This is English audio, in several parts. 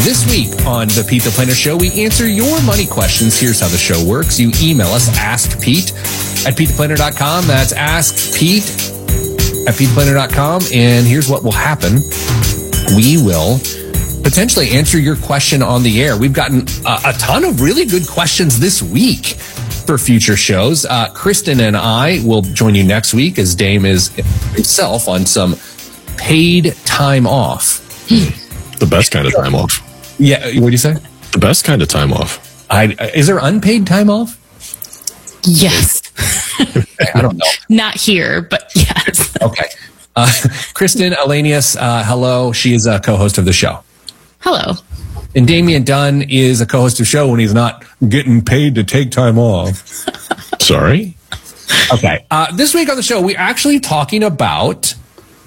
This week on the Pete the Planner Show, we answer your money questions. Here's how the show works. You email us, askpete@petetheplanner.com. That's askpete@petetheplanner.com. And here's what will happen. We will potentially answer your question on the air. We've gotten a ton of really good questions this week for future shows. Kristen and I will join you next week as Dame is himself on some paid time off. The best kind of time off. Yeah, what do you say? The best kind of time off. Is there unpaid time off? Yes. I don't know. Not here, but yes. Okay. Kristen Elanius, hello. She is a co-host of the show. Hello. And Damian Dunn is a co-host of the show when he's not getting paid to take time off. Sorry? Okay. This week on the show, we're actually talking about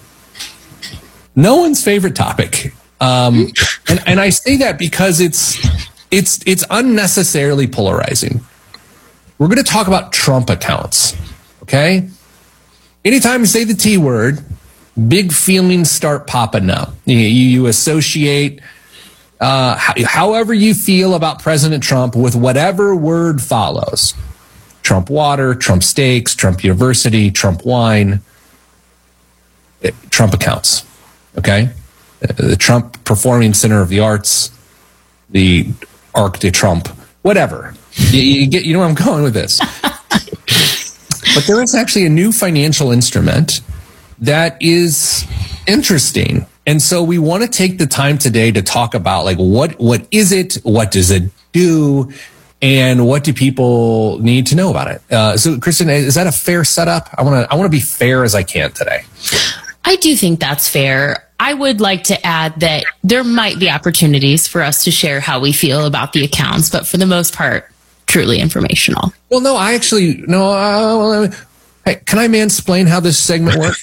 no one's favorite topic. And I say that because it's unnecessarily polarizing. We're going to talk about Trump accounts. Okay? Anytime you say the T word, big feelings start popping up. You associate however you feel about President Trump with whatever word follows. Trump water, Trump steaks, Trump University, Trump wine, Trump accounts. Okay? The Trump Performing Center of the Arts, the Arc de Trump, whatever. You know where I'm going with this. But there is actually a new financial instrument that is interesting. And so we want to take the time today to talk about like what is it, what does it do, and what do people need to know about it. So Kristen, is that a fair setup? I want to be fair as I can today. I do think that's fair. I would like to add that there might be opportunities for us to share how we feel about the accounts, but for the most part, truly informational. Well, no, hey, can I mansplain how this segment works?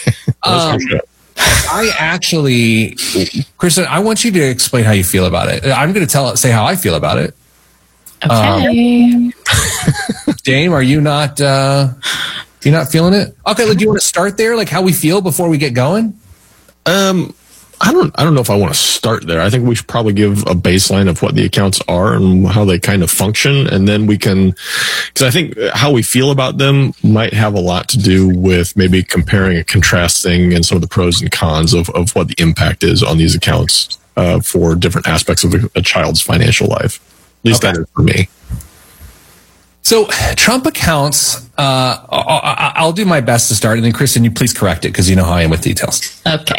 Kristen, I want you to explain how you feel about it. I'm going to say how I feel about it. Okay. Dame, are you not feeling it? Okay, do you want to start there, like how we feel before we get going? I don't know if I want to start there. I think we should probably give a baseline of what the accounts are and how they kind of function. And then we can, because I think how we feel about them might have a lot to do with maybe comparing and contrasting and some of the pros and cons of what the impact is on these accounts for different aspects of a child's financial life. At least that is for me. So Trump accounts, I'll do my best to start. And then Kristen, you please correct it because you know how I am with details. Okay.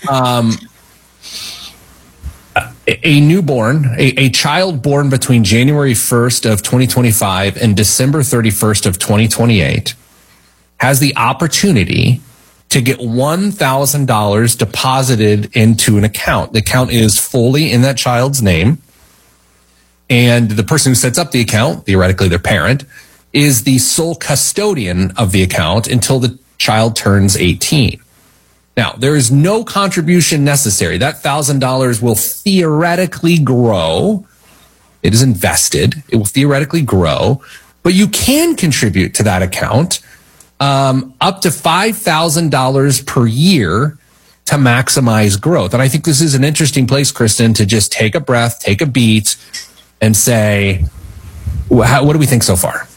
A newborn, a child born between January 1st of 2025 and December 31st of 2028 has the opportunity to get $1,000 deposited into an account. The account is fully in that child's name. And the person who sets up the account, theoretically their parent, is the sole custodian of the account until the child turns 18. Now, there is no contribution necessary. That $1,000 will theoretically grow. It is invested. It will theoretically grow. But you can contribute to that account up to $5,000 per year to maximize growth. And I think this is an interesting place, Kristen, to just take a breath, take a beat, and say, what do we think so far?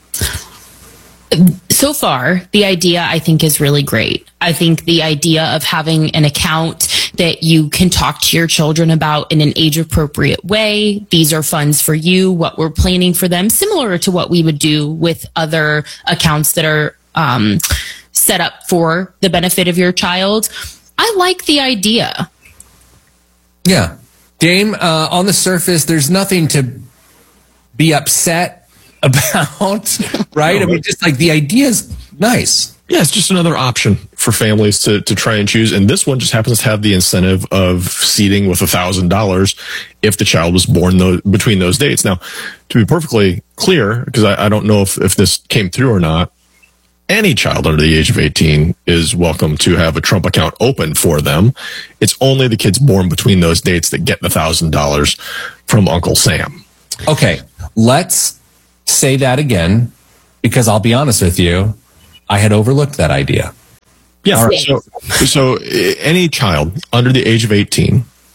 So far, the idea I think is really great. I think the idea of having an account that you can talk to your children about in an age appropriate way. These are funds for you, what we're planning for them, similar to what we would do with other accounts that are set up for the benefit of your child. I like the idea. Yeah. Dame, on the surface, there's nothing to be upset about, right? I mean, just like the idea is nice. Yeah, it's just another option for families to try and choose. And this one just happens to have the incentive of seeding with $1,000 if the child was born between those dates. Now, to be perfectly clear, because I don't know if this came through or not, any child under the age of 18 is welcome to have a Trump account open for them. It's only the kids born between those dates that get the $1,000 from Uncle Sam. Okay, let's say that again, because I'll be honest with you, I had overlooked that idea. Yeah, right. So any child under the age of 18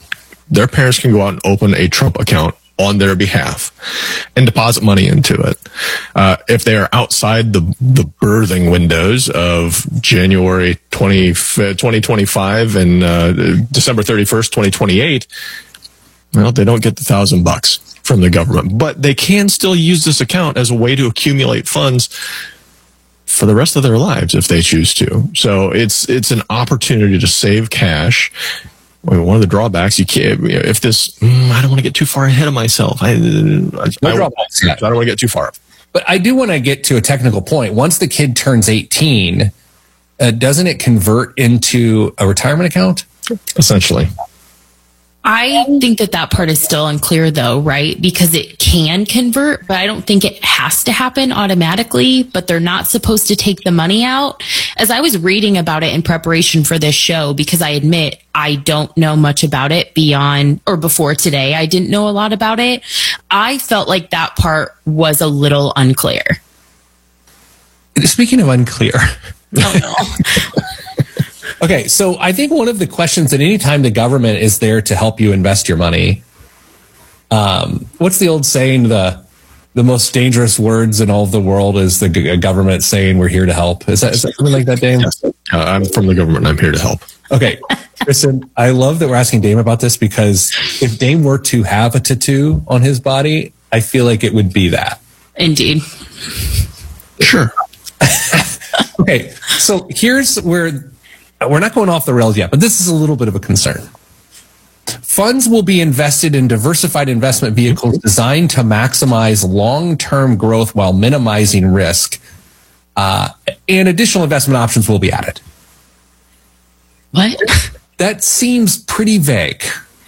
their parents can go out and open a Trump account on their behalf and deposit money into it. If they are outside the birthing windows of January 2025 and December 31st, 2028, well, they don't get the $1,000 from the government, but they can still use this account as a way to accumulate funds for the rest of their lives if they choose to. So it's an opportunity to save cash. I mean, one of the drawbacks, you can't, if this, I don't want to get too far ahead of myself. I don't want to get too far. But I do want to get to a technical point. Once the kid turns 18, doesn't it convert into a retirement account? Essentially. I think that part is still unclear, though, right? Because it can convert, but I don't think it has to happen automatically, but they're not supposed to take the money out. As I was reading about it in preparation for this show, because I admit I don't know much about it before today, I didn't know a lot about it. I felt like that part was a little unclear. Speaking of unclear. Oh, no. Okay, so I think one of the questions that anytime the government is there to help you invest your money, what's the old saying? The most dangerous words in all of the world is the government saying we're here to help. Is that something like that, Dame? Yes. I'm from the government. I'm here to help. Okay, Kristen, I love that we're asking Dame about this because if Dame were to have a tattoo on his body, I feel like it would be that. Indeed. Sure. Okay, so here's where... We're not going off the rails yet, but this is a little bit of a concern. Funds will be invested in diversified investment vehicles designed to maximize long-term growth while minimizing risk, and additional investment options will be added. What? That seems pretty vague.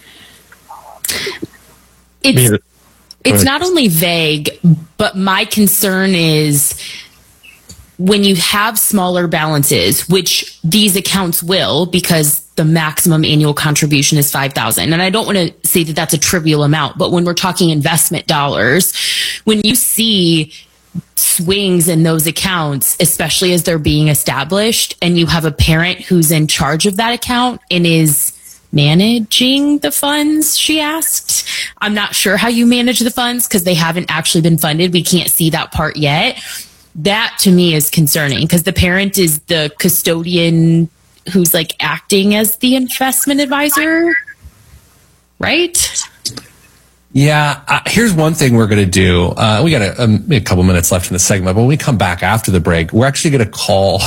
It's not only vague, but my concern is when you have smaller balances, which these accounts will, because the maximum annual contribution is $5,000. And I don't want to say that that's a trivial amount, but when we're talking investment dollars, when you see swings in those accounts, especially as they're being established, and you have a parent who's in charge of that account and is managing the funds, she asked. I'm not sure how you manage the funds because they haven't actually been funded. We can't see that part yet. That to me is concerning because the parent is the custodian who's like acting as the investment advisor, right? Yeah. Here's one thing we're going to do. We got a couple minutes left in the segment, but when we come back after the break, we're actually going to call,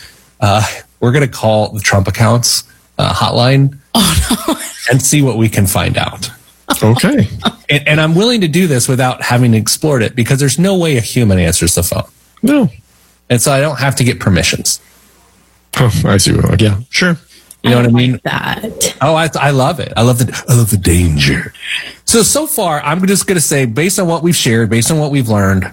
the Trump accounts hotline and see what we can find out. Okay. And I'm willing to do this without having explored it because there's no way a human answers the phone. No. And so I don't have to get permissions. Oh, I see. Yeah, sure. You know what I mean? Like that. Oh, I love it. I love the danger. So far, I'm just going to say, based on what we've shared, based on what we've learned,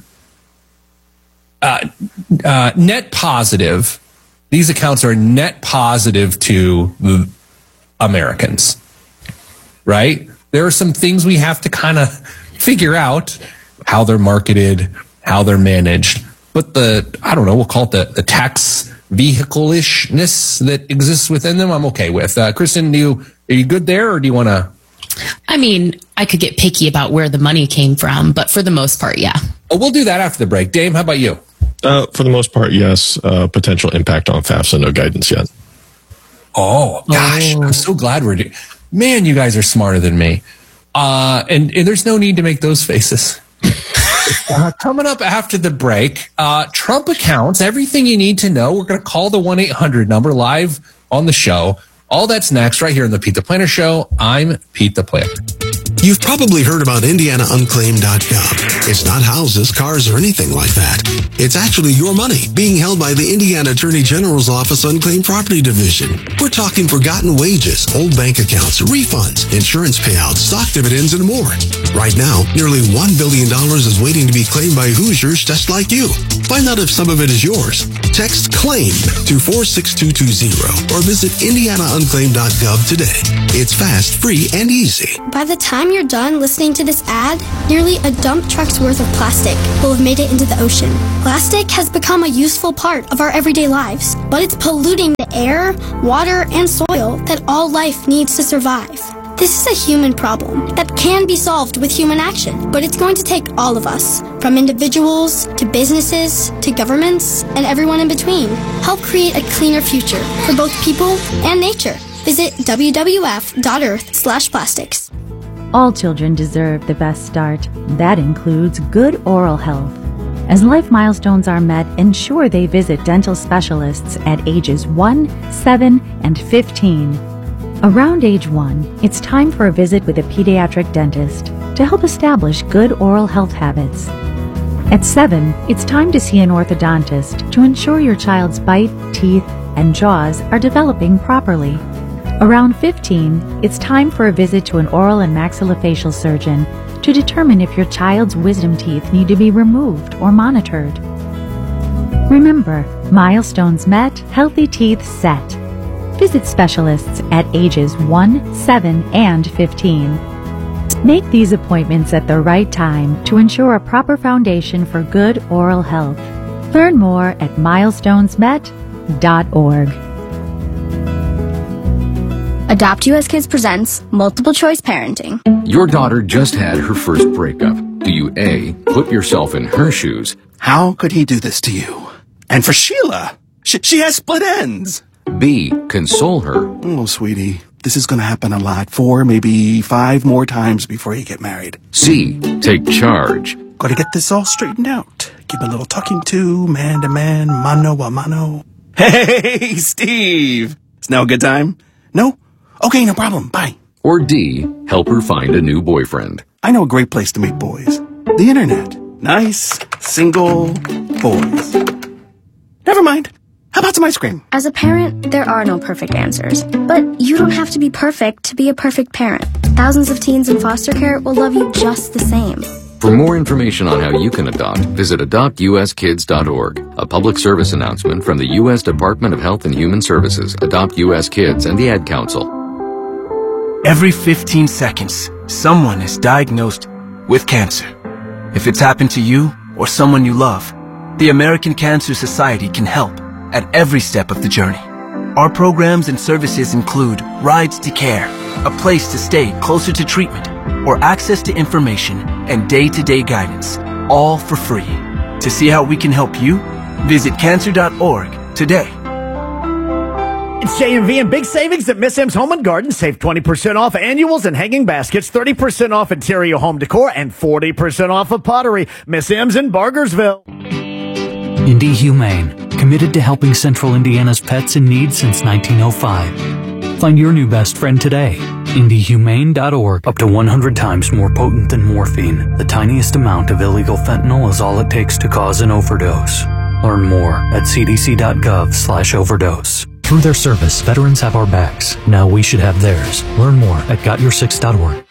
net positive, these accounts are net positive to the Americans, right? There are some things we have to kind of figure out how they're marketed, how they're managed. But we'll call it the tax vehicle-ishness that exists within them, I'm okay with. Kristen, are you good there, or do you want to? I mean, I could get picky about where the money came from, but for the most part, yeah. Oh, we'll do that after the break. Dame, how about you? For the most part, yes. Potential impact on FAFSA, no guidance yet. Oh, gosh. I'm so glad we're doing. Man, you guys are smarter than me. And there's no need to make those faces. Coming up after the break, Trump accounts, everything you need to know. We're going to call the 1-800 number live on the show. All that's next right here on the Pete the Planner Show. I'm Pete the Planner. You've probably heard about IndianaUnclaimed.gov. It's not houses, cars, or anything like that. It's actually your money being held by the Indiana Attorney General's Office Unclaimed Property Division. We're talking forgotten wages, old bank accounts, refunds, insurance payouts, stock dividends, and more. Right now, nearly $1 billion is waiting to be claimed by Hoosiers just like you. Find out if some of it is yours. Text CLAIM to 46220 or visit IndianaUnclaimed.gov today. It's fast, free, and easy. By the time you're done listening to this ad, nearly a dump truck's worth of plastic will have made it into the ocean. Plastic has become a useful part of our everyday lives, but it's polluting the air, water, and soil that all life needs to survive. This is a human problem that can be solved with human action, but it's going to take all of us, from individuals to businesses to governments and everyone in between. Help create a cleaner future for both people and nature. Visit wwf.earth/plastics. All children deserve the best start. That includes good oral health. As life milestones are met, ensure they visit dental specialists at ages 1, 7, and 15. Around age 1, it's time for a visit with a pediatric dentist to help establish good oral health habits. At 7, it's time to see an orthodontist to ensure your child's bite, teeth, and jaws are developing properly. Around 15, it's time for a visit to an oral and maxillofacial surgeon to determine if your child's wisdom teeth need to be removed or monitored. Remember, milestones met, healthy teeth set. Visit specialists at ages 1, 7, and 15. Make these appointments at the right time to ensure a proper foundation for good oral health. Learn more at milestonesmet.org. Adopt US Kids presents Multiple Choice Parenting. Your daughter just had her first breakup. Do you A, put yourself in her shoes? How could he do this to you? And for Sheila, she has split ends. B, console her? Oh, sweetie, this is going to happen a lot. 4, maybe 5 more times before you get married. C, take charge? Got to get this all straightened out. Give a little talking to, man to man, mano a mano. Hey, Steve! It's now a good time? No? Okay, no problem. Bye. Or D, help her find a new boyfriend? I know a great place to meet boys. The internet. Nice, single boys. Never mind. How about some ice cream? As a parent, there are no perfect answers. But you don't have to be perfect to be a perfect parent. Thousands of teens in foster care will love you just the same. For more information on how you can adopt, visit adoptuskids.org. A public service announcement from the U.S. Department of Health and Human Services, Adopt U.S. Kids, and the Ad Council. Every 15 seconds, someone is diagnosed with cancer. If it's happened to you or someone you love, the American Cancer Society can help at every step of the journey. Our programs and services include rides to care, a place to stay closer to treatment, or access to information and day-to-day guidance, all for free. To see how we can help you, visit cancer.org today. It's JMV and big savings at Miss M's Home and Garden. Save 20% off annuals and hanging baskets, 30% off interior home decor, and 40% off of pottery. Miss M's in Bargersville. Indie Humane, committed to helping Central Indiana's pets in need since 1905. Find your new best friend today. IndieHumane.org. Up to 100 times more potent than morphine. The tiniest amount of illegal fentanyl is all it takes to cause an overdose. Learn more at cdc.gov/overdose. Through their service, veterans have our backs. Now we should have theirs. Learn more at GotYour6.org.